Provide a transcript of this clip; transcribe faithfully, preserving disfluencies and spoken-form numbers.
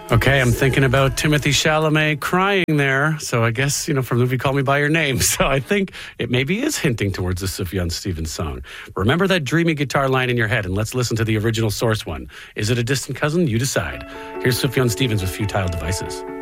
Okay, I'm thinking about Timothy Chalamet crying there. So I guess, you know, from the movie Call Me By Your Name. So I think it maybe is hinting towards the Sufjan Stevens song. Remember that dreamy guitar line in your head, and let's listen to the original source one. Is it a distant cousin? You decide. Here's Sufjan Stevens with Futile Devices.